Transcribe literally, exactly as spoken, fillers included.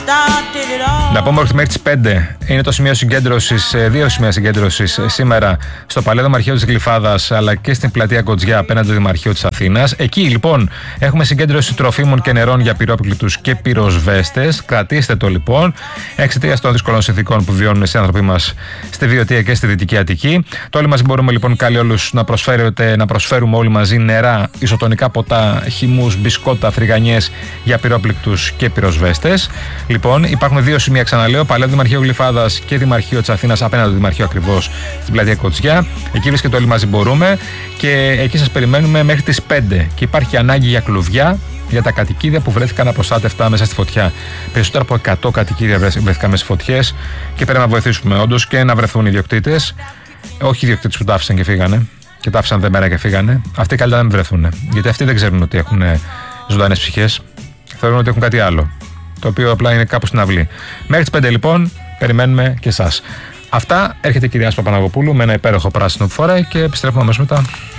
Να πούμε ότι μέχρι τις πέντε είναι το σημείο συγκέντρωσης, δύο σημεία συγκέντρωσης σήμερα στο Παλαιό Δημαρχείο της Γλυφάδας αλλά και στην πλατεία Κοτζιά απέναντι στο Δημαρχείο της Αθήνας. Εκεί λοιπόν έχουμε συγκέντρωση τροφίμων και νερών για πυρόπληκτους και πυροσβέστες. Κρατήστε το λοιπόν εξαιτίας των δύσκολων συνθήκων που βιώνουν οι άνθρωποι μας στη Βιωτία και στη Δυτική Αττική. Το όλοι μαζί μπορούμε λοιπόν καλεί όλους να, να προσφέρουμε όλοι μαζί νερά, ισοτονικά ποτά, χυμούς, μπισκότα, φρυγανιές για πυρόπληκτους και πυροσβέστες. Λοιπόν, υπάρχουν δύο σημεία, ξαναλέω, Παλαιό Δημαρχείο Γλυφάδας και Δημαρχείο της Αθήνας απέναντι στο Δημαρχείο ακριβώς στην πλατεία Κοτζιά. Εκεί βρίσκεται όλοι μαζί μπορούμε και εκεί σας περιμένουμε μέχρι τις πέντε. Και υπάρχει ανάγκη για κλουβιά για τα κατοικίδια που βρέθηκαν απροστάτευτα μέσα στη φωτιά. Περισσότερα από εκατό κατοικίδια βρέθηκαν μέσα στις φωτιές και πρέπει να βοηθήσουμε όντως και να βρεθούν οι ιδιοκτήτες. Όχι οι ιδιοκτήτες που τα άφησαν και φύγανε και τα άφησαν δεμέρα και φύγανε. Αυτοί καλύτερα να μην βρεθούν. Γιατί αυτοί δεν ξέρουν ότι έχουν ζωντανές ψυχές. Θεωρούν ότι έχουν κάτι άλλο. Το οποίο απλά είναι κάπου στην αυλή. Μέχρι τις πέντε λοιπόν περιμένουμε και εσάς. Αυτά, έρχεται η κυρία Παπαναγοπούλου με ένα υπέροχο πράσινο που φοράει και επιστρέφουμε αμέσως μετά.